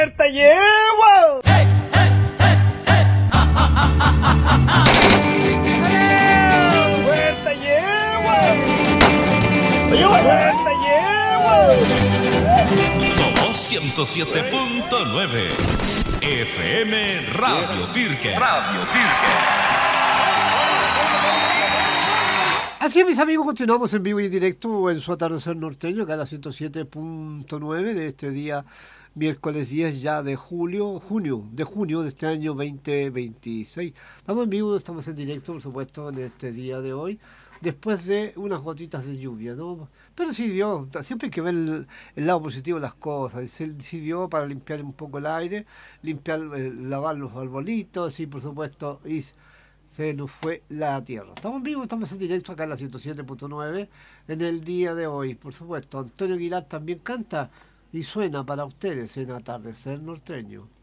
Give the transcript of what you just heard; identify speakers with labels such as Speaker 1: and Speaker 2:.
Speaker 1: ¡Te llevo! ¡Te llevo! ¡Te llevo!
Speaker 2: Somos 107.9 FM Radio Pirque. Radio Pirque.
Speaker 3: Así es, mis amigos, continuamos en vivo y en directo en su atardecer norteño, acá a la 107.9 de este día, miércoles 10 ya de junio de este año 2026. Estamos en vivo, estamos en directo, por supuesto, en este día de hoy, después de unas gotitas de lluvia, ¿no? Pero sirvió, siempre hay que ver el lado positivo de las cosas, sirvió para limpiar un poco el aire, lavar los arbolitos y, por supuesto, se nos fue la tierra. Estamos en vivo, estamos en directo acá en la 107.9 en el día de hoy. Por supuesto, Antonio Aguilar también canta y suena para ustedes en Atardecer Norteño.